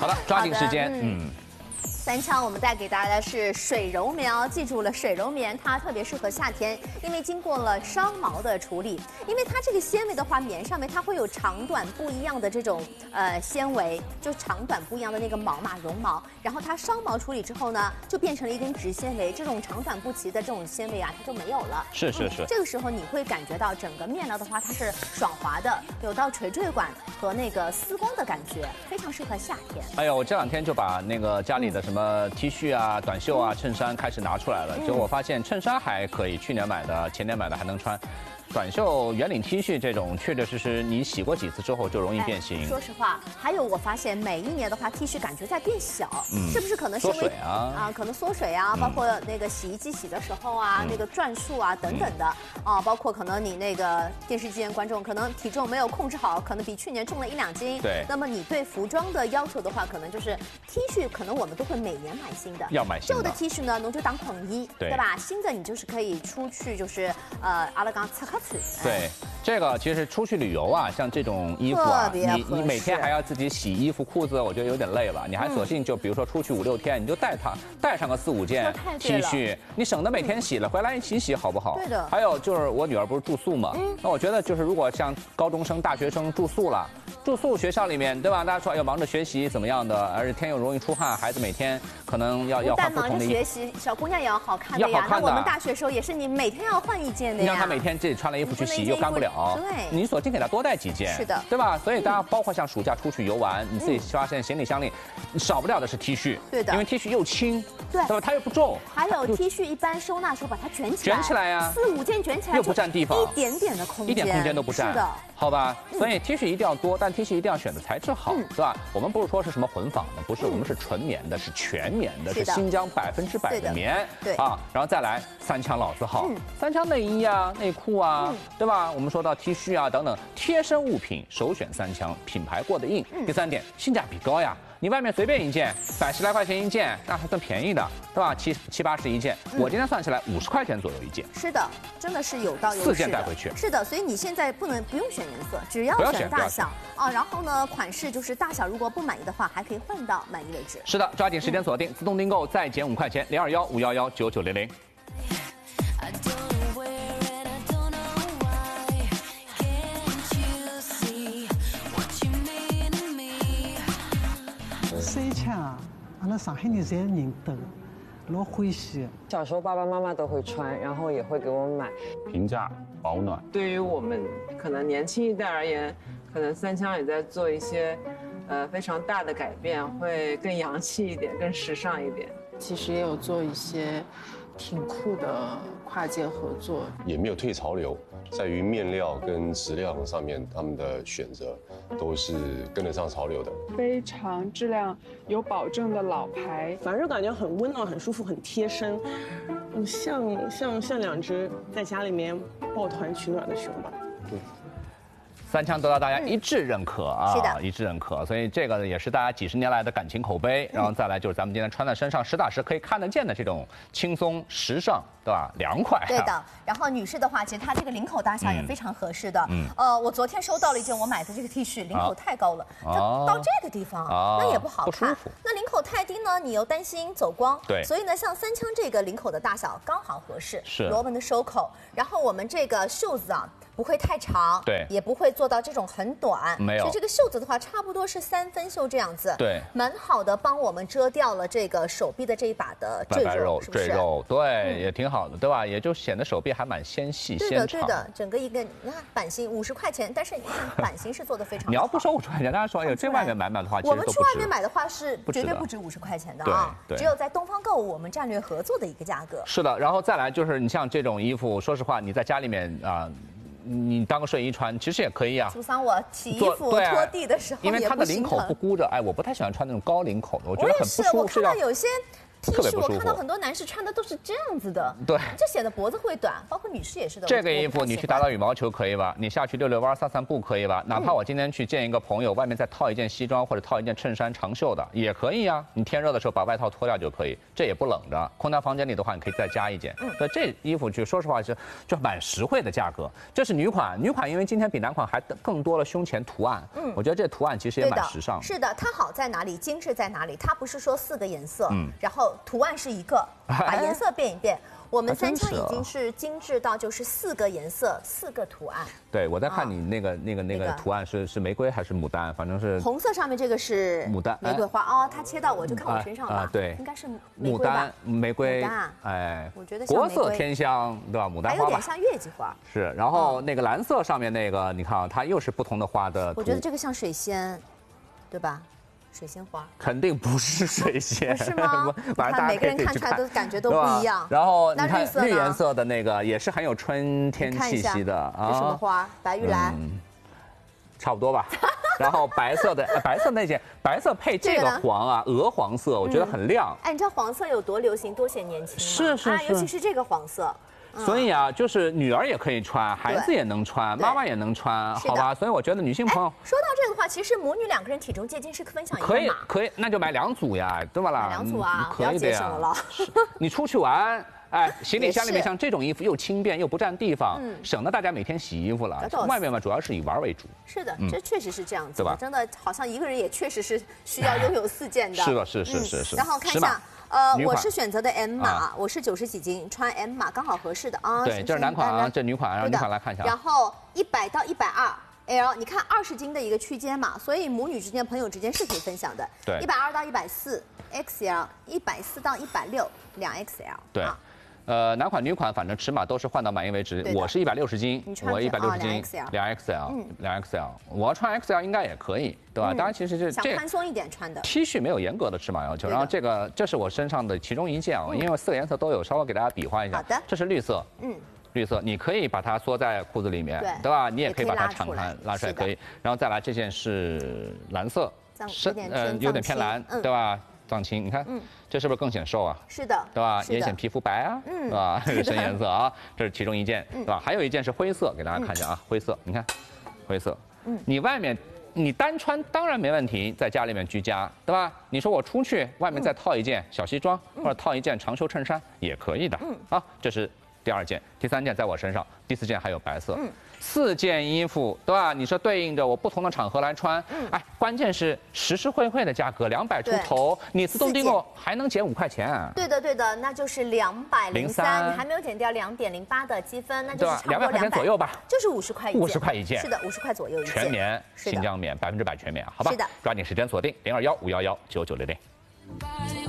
好的，抓紧时间， 三枪我们带给大家的是水柔棉哦，记住了，水柔棉它特别适合夏天，因为经过了烧毛的处理，因为它这个纤维的话，棉上面它会有长短不一样的这种纤维，就长短不一样的那个毛嘛，绒毛，然后它烧毛处理之后呢，就变成了一根直纤维，这种长短不齐的这种纤维啊，它就没有了。 是。 这个时候你会感觉到整个面料的话，它是爽滑的，有到垂坠感和那个丝光的感觉，非常适合夏天。 哎呦，我这2天就把那个家里的什么 T 恤啊、短袖啊、衬衫开始拿出来了，结果我发现衬衫还可以，去年买的、前年买的还能穿。短袖、圆领 T 恤这种，确确实实你洗过几次之后就容易变形。 说实话，还有我发现每一年的话 ，T 恤感觉在变小，是不是可能是因为缩水啊？ 可能缩水啊，包括那个洗衣机洗的时候啊，那个转速啊等等的啊，包括可能你那个电视机前观众可能体重没有控制好，可能比去年重了1-2斤。 对。 那么你对服装的要求的话，可能就是 T 恤，可能我们都会每年买新的。 要买新的。 旧的 T 恤呢，侬就当捆衣，对吧？新的你就是可以出去，就是阿拉讲擦卡去。 对。这个其实出去旅游啊，像这种衣服啊，你每天还要自己洗衣服裤子，我觉得有点累了。你还索性就比如说出去5-6天，你就带上个4-5件 T 恤，你省得每天洗了回来一起洗，好不好？ 对的。 还有就是我女儿不是住宿嘛，那我觉得就是如果像高中生、大学生住宿了，住宿学校里面对吧？大家说要忙着学习怎么样的，而且天又容易出汗，孩子每天可能要换不同的衣服。 学习，小姑娘也要好看的呀。那我们大学时候也是，你每天要换一件的呀。 你让她每天自己穿了衣服去洗又干不了。 对， 你索性给他多带几件， 是的， 对吧？所以大家包括像暑假出去游玩，你自己发现行李箱里少不了的是 T 恤， 对的， 因为 T 恤又轻， 对吧？它又不重。 还有 T 恤一般收纳时候把它卷起来呀 ，4-5件卷起来又不占地方， 一点点的空间， 一点空间都不占， 是的， 好吧？所以 T 恤一定要多，但 T 恤一定要选的材质好，对吧？我们不是说是什么混纺的，不是，我们是纯棉的，是全棉的，是新疆100%的棉， 对啊，然后再来三枪老字号，三枪内衣啊、内裤啊，对吧？我们说到 T 恤啊等等贴身物品，首选三枪，品牌过的硬。第3点，性价比高呀。你外面随便一件100-10来块钱一件，那还算便宜的，对吧？70-80一件，我今天算起来50块钱左右一件。 是的，真的是有到有 4件带回去。 是的，所以你现在不用选颜色，只要选大小啊。然后呢，款式就是大小，如果不满意的话，还可以换到满意为止。 是的，抓紧时间锁定，自动订购再减5块钱，021-511-9900。 三枪啊，阿拉上海人侪认得，老欢喜。 小时候爸爸妈妈都会穿，然后也会给我们买。 平价保暖。 对于我们可能年轻一代而言，可能三枪也在做一些，非常大的改变，会更洋气一点，更时尚一点。 其实也有做一些挺酷的跨界合作， 也没有退潮流，在于面料跟质量上面，他们的选择都是跟得上潮流的， 非常质量有保证的老牌， 反正感觉很温暖、很舒服、很贴身，像2只在家里面抱团取暖的熊吧。 对。 三枪得到大家一致认可啊， 是的， 一致认可，所以这个也是大家几10年来的感情口碑。然后再来就是咱们今天穿在身上实打实可以看得见的这种轻松时尚，对吧？凉快。 对的。然后女士的话，其实她这个领口大小也非常合适的。我昨天收到了一件我买的这个 T 恤，领口太高了，到这个地方那也不好看， 不舒服。 那领口太低呢，你又担心走光。 对。 所以呢，像三枪这个领口的大小刚好合适， 是螺纹的收口，然后我们这个袖子啊。不会太长， 对， 也不会做到这种很短， 没有。 所以这个袖子的话，差不多是3分袖这样子， 对， 蛮好的，帮我们遮掉了这个手臂的这一把的赘肉，是不是？ 赘肉，对，也挺好的，对吧？也就显得手臂还蛮纤细、纤长。 对的，整个一个你看版型50块钱，但是你看版型是做的非常好。 你要不收50块钱，大家说哎呦，这外面买的话， 我们去外面买的话是绝对不止50块钱的啊， 对， 只有在东方购物我们战略合作的一个价格。 是的，然后再来就是你像这种衣服，说实话，你在家里面啊。你当个睡衣穿，其实也可以啊。 苏桑，我洗衣服拖地的时候， 因为它的领口不箍着，哎，我不太喜欢穿那种高领口的，我觉得很不舒服。 我看到有些 T 特别不舒服。 恤我看到很多男士穿的都是这样子的， 对， 这显得脖子会短，包括女士也是的。 这个衣服你去打打羽毛球可以吧？你下去溜溜弯、散散步可以吧？哪怕我今天去见一个朋友，外面再套一件西装或者套一件衬衫长袖的也可以啊。你天热的时候把外套脱掉就可以，这也不冷着。空调房间里的话，你可以再加一件。所以这衣服就说实话就蛮实惠的价格。这是女款，女款因为今天比男款还更多了胸前图案。我觉得这图案其实也蛮时尚。 是的，它好在哪里，精致在哪里？它不是说4个颜色，然后图案是一个，把颜色变一变。我们三枪已经是精致到就是4个颜色，4个图案。 对，我在看你那个图案是玫瑰还是牡丹，反正是红色上面这个是牡丹玫瑰花哦，它切到我就看我身上吧， 对， 应该是牡丹玫瑰， 哎，我觉得国色天香，对吧？牡丹花吧， 还有点像月季花。 是，然后那个蓝色上面那个，你看啊，它又是不同的花的图。 我觉得这个像水仙，对吧？水仙花肯定不是水仙， 不是吗？ 反正每个人看出来都感觉都不一样。 然后你看绿颜色的那个也是很有春天气息的啊。 什么花？白玉兰。 差不多吧。然后白色的白色那件，白色配这个黄啊，鹅黄色，我觉得很亮。 哎，你知道黄色有多流行，多显年轻吗？ 是， 尤其是这个黄色。 所以啊，就是女儿也可以穿，孩子也能穿，妈妈也能穿，好吧？所以我觉得女性朋友说到这个话，其实母女2个人体重借斤是分享一个码， 可以，那就买2组呀，对吧啦？ 买2组啊， 可以的呀。你出去玩，哎，行李箱里面像这种衣服又轻便又不占地方，省得大家每天洗衣服了。外面嘛，主要是以玩为主。 是的，这确实是这样子， 对吧？ 真的好像一个人也确实是需要拥有4件的。 是的，是。 然后看一下。我是选择的 M 码，我是90几斤，穿 M 码刚好合适的啊。 对，这是男款啊，这女款，让女款来看一下。 然后100到120L， 你看20斤的一个区间嘛，所以母女之间、朋友之间是可以分享的。 对 ，120到140XL，140到160，2XL。 对。男款、女款，反正尺码都是换到满意为止。我是160斤，我160斤，2XL。我要穿 XL 应该也可以，对吧？当然，其实这想宽松一点穿的 T 恤没有严格的尺码要求。然后这是我身上的其中一件啊，因为4个颜色都有，稍微给大家比划一下。 好的， 这是绿色，绿色，你可以把它缩在裤子里面，对吧？你也可以把它敞开拉出来，可以。然后再来这件是蓝色，有点偏蓝，对吧？藏青，你看，这是不是更显瘦啊？ 是的， 对吧？也显皮肤白啊，对吧？这个深颜色啊，这是其中一件，对吧？还有一件是灰色，给大家看一下啊，灰色，你看，灰色，你外面你单穿当然没问题，在家里面居家，对吧？你说我出去外面再套一件小西装，或者套一件长袖衬衫也可以的，啊，这是第2件，第3件在我身上，第4件还有白色。4件衣服，对吧？你说对应着我不同的场合来穿，哎，关键是实实惠惠的价格，200出头，你自动订购还能减5块钱。 对的，那就是203，你还没有减掉2.08的积分，那就是差不多 200块钱左右吧， 就是50块一件 ，50块一件， 是的，50块左右一件， 全棉，新疆棉，100%全棉，好吧？ 是的， 抓紧时间锁定021-511-9960。